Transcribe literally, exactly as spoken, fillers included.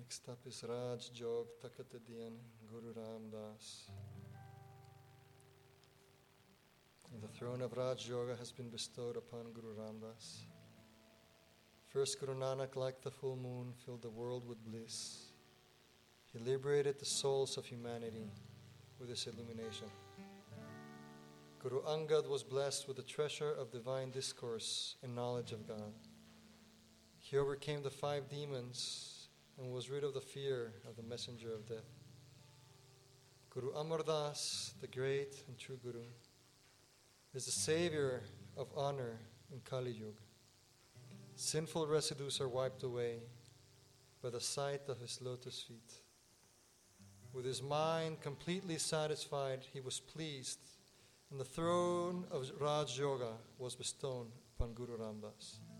Next up is Raj Jog Takatadian Guru Ram Das. The throne of Raj Yoga has been bestowed upon Guru Ram Das. First Guru Nanak, like the full moon, filled the world with bliss. He liberated the souls of humanity with his illumination. Guru Angad was blessed with the treasure of divine discourse and knowledge of God. He overcame the five demons and was rid of the fear of the messenger of death. Guru Amar Das, the great and true Guru, is the savior of honor in Kali Yuga. Sinful residues are wiped away by the sight of his lotus feet. With his mind completely satisfied, he was pleased, and the throne of Raj Yoga was bestowed upon Guru Ram Das.